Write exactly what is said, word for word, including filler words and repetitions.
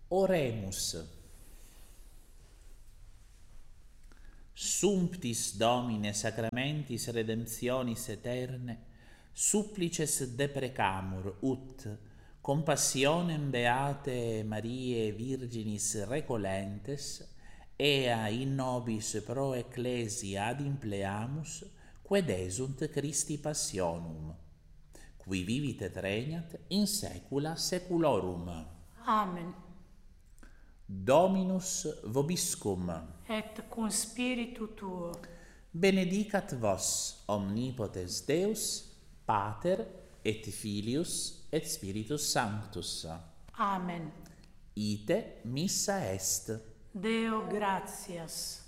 Oremus. Sumptis Domine sacramentis redemptionis eterne, supplices deprecamur, ut compassionem beate Mariae Virginis recolentes, ea in nobis pro ecclesia ad impleamus, qued esunt Christi passionum, qui vivit et regnat in saecula saeculorum. Amen. Dominus vobiscum. Et cum spiritu tuo. Benedicat vos omnipotens Deus, Pater et Filius et Spiritus Sanctus. Amen. Ite missa est. Deo gratias.